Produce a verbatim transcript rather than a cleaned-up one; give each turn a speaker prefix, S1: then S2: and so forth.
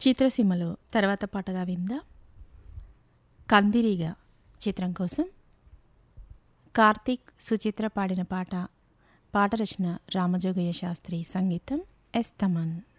S1: చిత్రసీమలో తర్వాత పాటగా విందా కందిరీగా చిత్రం కోసం కార్తీక్ సుచిత్ర పాడిన పాట. పాట రచన రామజోగయ్య శాస్త్రి, సంగీతం ఎస్ తమన్.